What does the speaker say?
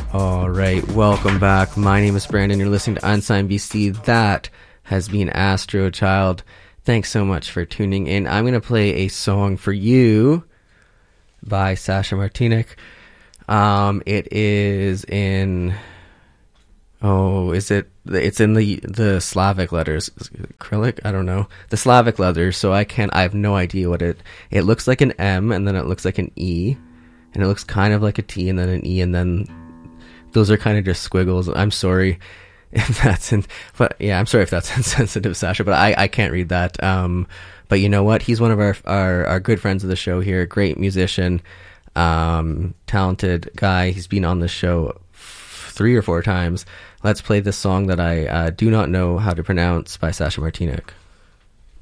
All right, welcome back. My name is Brandon. You're listening to Unsigned BC. That has been Astro Child. Thanks so much for tuning in. I'm going to play a song for you by Sasha Martinek. It is in... Oh, is it? It's in the Slavic letters. Cyrillic? I don't know. The Slavic letters, so I have no idea what it looks like an M, and then it looks like an E, and it looks kind of like a T, and then an E, and then those are kind of just squiggles. I'm sorry if that's I'm sorry if that's insensitive, Sasha, but I can't read that. But you know what? He's one of our good friends of the show here, great musician, talented guy. He's been on the show 3 or 4 times. Let's play this song that I do not know how to pronounce by Sasha Martinek.